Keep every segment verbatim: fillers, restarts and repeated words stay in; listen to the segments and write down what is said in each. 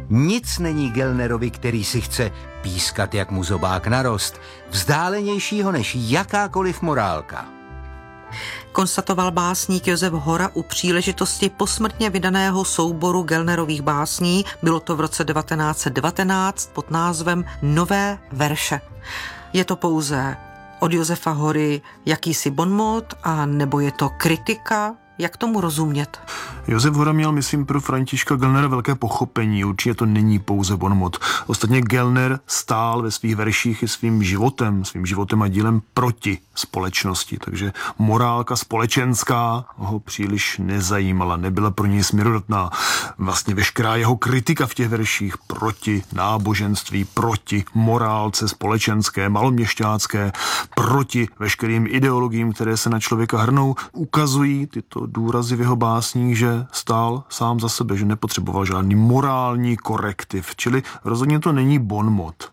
Nic není Gellnerovi, který si chce pískat, jak mu zobák narost, vzdálenějšího než jakákoliv morálka. Konstatoval básník Josef Hora u příležitosti posmrtně vydaného souboru Gellnerových básní. Bylo to v roce devatenáct set devatenáct pod názvem Nové verše. Je to pouze od Josefa Hory jakýsi bonmot, a nebo je to kritika? Jak tomu rozumět? Josef Hora měl, myslím, pro Františka Gellnera velké pochopení. Určitě to není pouze bonmot. Ostatně Gellner stál ve svých verších i svým životem, svým životem a dílem proti společnosti. Takže morálka společenská ho příliš nezajímala, nebyla pro něj směrodatná. Vlastně veškerá jeho kritika v těch verších proti náboženství, proti morálce společenské, maloměšťácké, proti veškerým ideologiím, které se na člověka hrnou, ukazují tyto důrazy v jeho básních, že stál sám za sebe, že nepotřeboval žádný morální korektiv, čili rozhodně to není bonmot.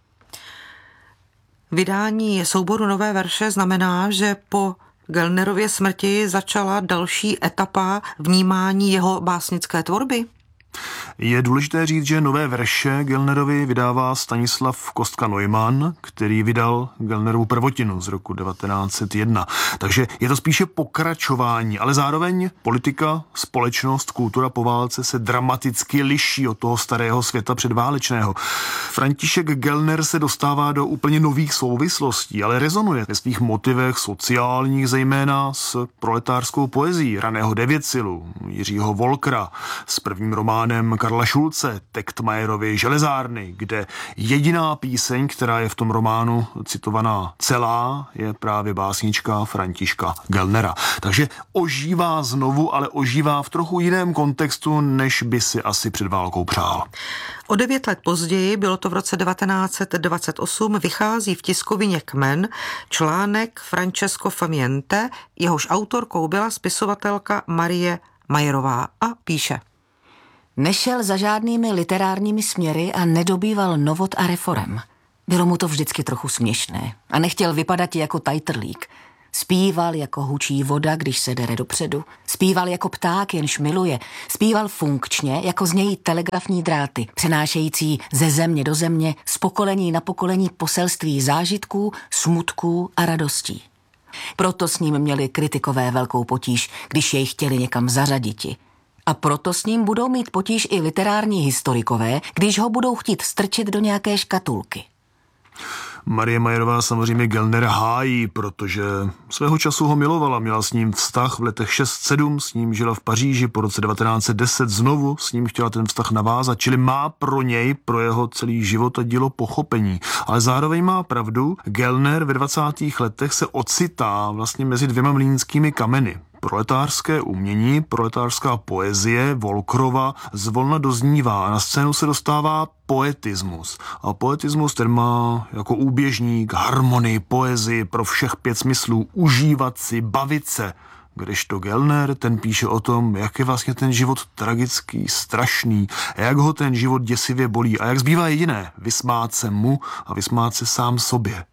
Vydání souboru Nové verše znamená, že po Gellnerově smrti začala další etapa vnímání jeho básnické tvorby. Je důležité říct, že Nové verše Gellnerovi vydává Stanislav Kostka-Neumann, který vydal Gellnerovu prvotinu z roku devatenáct set jedna. Takže je to spíše pokračování, ale zároveň politika, společnost, kultura po válce se dramaticky liší od toho starého světa předválečného. František Gellner se dostává do úplně nových souvislostí, ale rezonuje ve svých motivech sociálních, zejména s proletářskou poezií raného Devětsilu, Jiřího Volkra, s prvním románem Karla Šulce, Techtmajerovy Železárny, kde jediná píseň, která je v tom románu citovaná celá, je právě básnička Františka Gellnera. Takže ožívá znovu, ale ožívá v trochu jiném kontextu, než by si asi před válkou přál. O devět let později, bylo to v roce devatenáct set dvacet osm, vychází v tiskovině Kmen článek Francesco Famiente, jehož autorkou byla spisovatelka Marie Majerová, a píše: Nešel za žádnými literárními směry a nedobýval novot a reforem. Bylo mu to vždycky trochu směšné a nechtěl vypadat jako tajtrlík. Zpíval jako hučí voda, když se dere dopředu. Zpíval jako pták, jenž miluje. Zpíval funkčně, jako znějí telegrafní dráty, přenášející ze země do země, z pokolení na pokolení poselství zážitků, smutků a radostí. Proto s ním měli kritikové velkou potíž, když jej chtěli někam zařaditi. A proto s ním budou mít potíž i literární historikové, když ho budou chtít strčit do nějaké škatulky. Marie Majerová samozřejmě Gellnera hájí, protože svého času ho milovala, měla s ním vztah v letech šest sedm, s ním žila v Paříži, po roce devatenáct set deset znovu s ním chtěla ten vztah navázat, čili má pro něj, pro jeho celý život a dílo pochopení. Ale zároveň má pravdu, Gellner ve dvacátých letech se ocitá vlastně mezi dvěma mlýnskými kameny. Proletářské umění, proletářská poezie Volkrova zvolna doznívá a na scénu se dostává poetismus. A poetismus ten má jako úběžník harmonii, poezii pro všech pět smyslů, užívat si, bavit se. Kdežto Gellner, ten píše o tom, jak je vlastně ten život tragický, strašný, a jak ho ten život děsivě bolí a jak zbývá jediné, vysmát se mu a vysmát se sám sobě.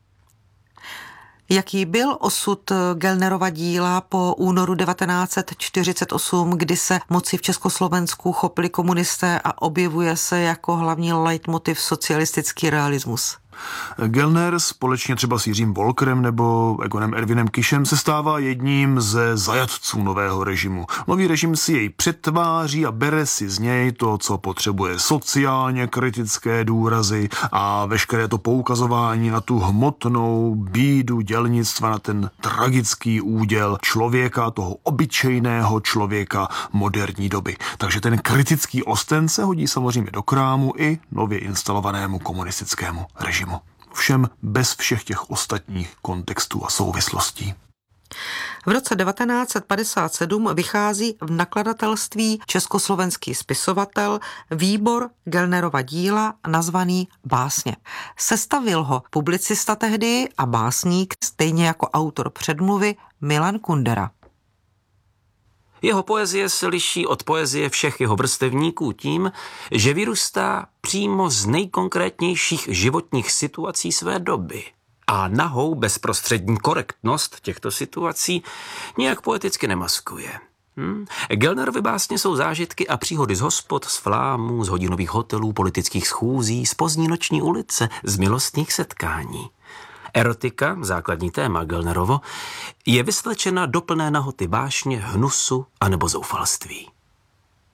Jaký byl osud Gellnerova díla po únoru devatenáct set čtyřicet osm, kdy se moci v Československu chopili komunisté a objevuje se jako hlavní leitmotiv socialistický realismus? Gellner společně třeba s Jiřím Volkrem nebo Egonem Ervinem Kišem se stává jedním ze zajatců nového režimu. Nový režim si jej přetváří a bere si z něj to, co potřebuje, sociálně kritické důrazy a veškeré to poukazování na tu hmotnou bídu dělnictva, na ten tragický úděl člověka, toho obyčejného člověka moderní doby. Takže ten kritický osten se hodí samozřejmě do krámu i nově instalovanému komunistickému režimu. Všem bez všech těch ostatních kontextů a souvislostí. V roce devatenáct set padesát sedm vychází v nakladatelství československý spisovatel výbor Gellnerova díla nazvaný Básně. Sestavil ho publicista tehdy a básník, stejně jako autor předmluvy Milan Kundera. Jeho poezie se liší od poezie všech jeho vrstevníků tím, že vyrůstá přímo z nejkonkrétnějších životních situací své doby. A nahou bezprostřední korektnost těchto situací nijak poeticky nemaskuje. Hm? Gellnerovy básně jsou zážitky a příhody z hospod, z flámů, z hodinových hotelů, politických schůzí, z pozdní noční ulice, z milostných setkání. Erotika, základní téma Gellnerovo, je vyslečena do plné nahoty vášně, hnusu anebo zoufalství.